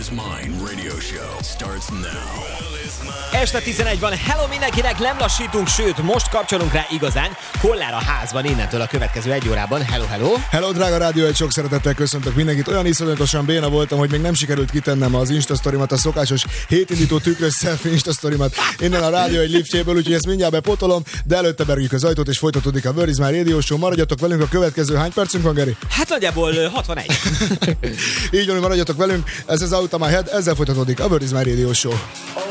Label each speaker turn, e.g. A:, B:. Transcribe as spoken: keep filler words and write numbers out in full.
A: is Mine Radio Show starts now.
B: Este tizenegy van, hello mindenkinek, nem lassítunk, sőt, most kapcsolunk rá igazán. Kollár a házban innentől a következő egy órában. Hello, hello!
C: Hello, drága rádió, egy sok szeretettel köszöntök mindenkit. Olyan iszonyatosan béna voltam, hogy még nem sikerült kitennem az Instasztorimat, a szokásos hétindító tükrös selfie Instasztorimat innen a rádió egy liftjéből, úgyhogy ezt mindjárt bepotolom, de előtte berüljük az ajtót, és folytatódik a Where is My Radio Show. Maradjatok velünk, a következő hány percünk van, Geri?
B: Hát nagyjából hatvanegy.
C: Így van, hogy maradjatok velünk, ez az Out of My Head, ezzel folytatódik a Where is My Radio Show.